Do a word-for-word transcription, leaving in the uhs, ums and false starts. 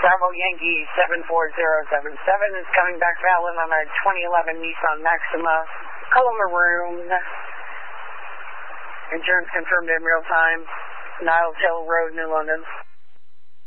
Bravo Yankee seven four zero seven seven is coming back valid on our twenty eleven Nissan Maxima, color maroon. Insurance confirmed in real time. Niles Hill Road, New London.